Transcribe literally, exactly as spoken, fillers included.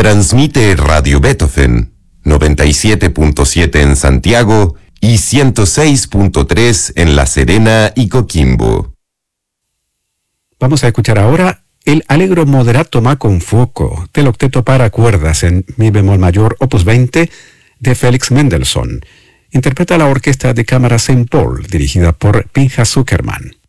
Transmite Radio Beethoven, noventa y siete punto siete en Santiago y ciento seis punto tres en La Serena y Coquimbo. Vamos a escuchar ahora el Allegro Moderato ma con fuoco del octeto para cuerdas en mi bemol mayor opus veinte de Felix Mendelssohn. Interpreta la Orquesta de Cámara Saint Paul, dirigida por Pinchas Zuckerman.